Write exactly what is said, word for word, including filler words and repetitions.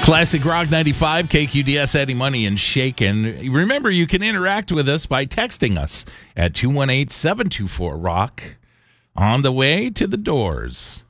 Classic Rock ninety-five, K Q D S, Eddie Money and Shaken. Remember, you can interact with us by texting us at two one eight, seven two four, ROCK. On the way to the Doors.